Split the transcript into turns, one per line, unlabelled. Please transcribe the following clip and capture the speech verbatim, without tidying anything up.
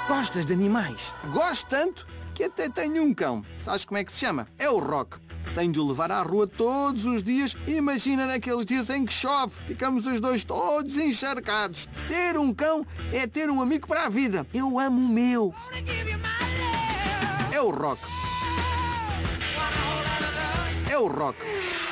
Gostas de animais?
Gosto tanto que até tenho um cão. Sabes como é que se chama? É o Rock. Tenho de o levar à rua todos os dias. Imagina naqueles dias em que chove. Ficamos os dois todos encharcados. Ter um cão é ter um amigo para a vida.
Eu amo o meu.
É o Rock. É o Rock.